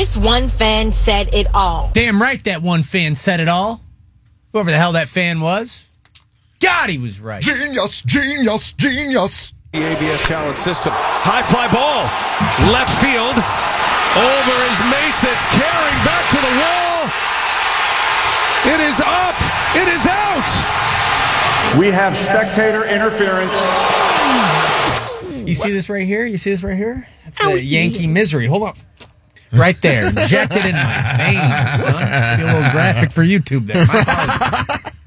This one fan said it all. Damn right that one fan said it all. Whoever the hell that fan was. God, he was right. Genius, genius, genius. The ABS talent system. High fly ball. Left field. Over is Mason. It's carrying back to the wall. It is up. It is out. We have spectator interference. You see this right here? That's the Yankee misery. Hold on. Right there. Injected in my veins, son. Be a little graphic for YouTube there. My apologies.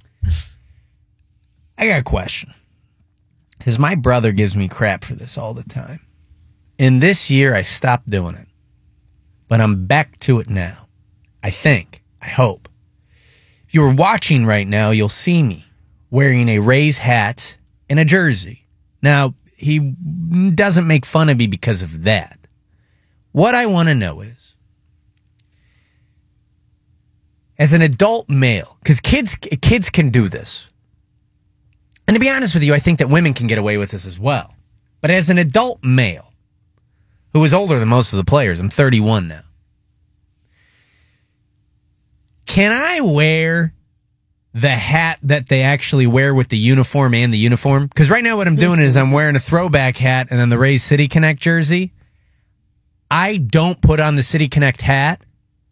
I got a question. Because my brother gives me crap for this all the time. And this year I stopped doing it. But I'm back to it now. I think. I hope. If you were watching right now, you'll see me wearing a Rays hat and a jersey. Now, he doesn't make fun of me because of that. What I want to know is, as an adult male, because kids can do this. And to be honest with you, I think that women can get away with this as well. But as an adult male, who is older than most of the players, I'm 31 now. Can I wear the hat that they actually wear with the uniform and the uniform? Because right now what I'm doing is I'm wearing a throwback hat and then the Rays City Connect jersey. I don't put on the City Connect hat